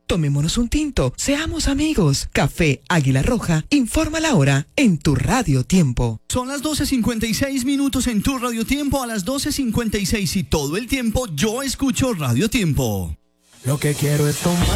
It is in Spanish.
Tomémonos un tinto, seamos amigos. Café Águila Roja, informa la hora en tu Radio Tiempo. Son las 12:56 en tu Radio Tiempo, a las 12:56 y todo el tiempo yo escucho Radio Tiempo. Lo que quiero es tomar.